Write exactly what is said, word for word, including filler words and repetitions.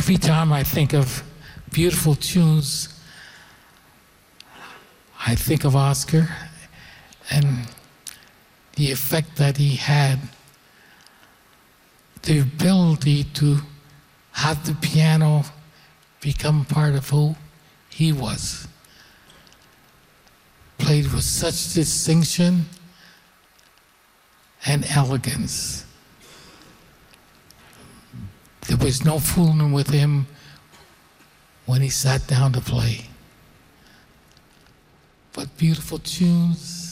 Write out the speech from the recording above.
Every time I think of beautiful tunes, I think of Oscar and the effect that he had, the ability to have the piano become part of who he was. Played with such distinction and elegance. There was no fooling with him when he sat down to play. But beautiful tunes,